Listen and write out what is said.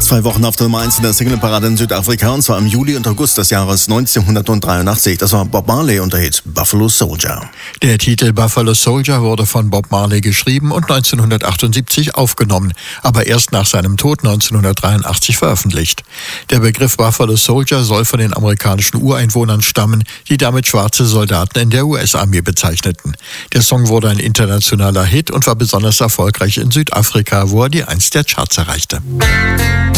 2 Wochen auf der Nummer 1 in der Singleparade in Südafrika, und zwar im Juli und August des Jahres 1983. Das war Bob Marley und der Hit Buffalo Soldier. Der Titel Buffalo Soldier wurde von Bob Marley geschrieben und 1978 aufgenommen, aber erst nach seinem Tod 1983 veröffentlicht. Der Begriff Buffalo Soldier soll von den amerikanischen Ureinwohnern stammen, die damit schwarze Soldaten in der US-Armee bezeichneten. Der Song wurde ein internationaler Hit und war besonders erfolgreich in Südafrika, wo er die 1 der Charts erreichte.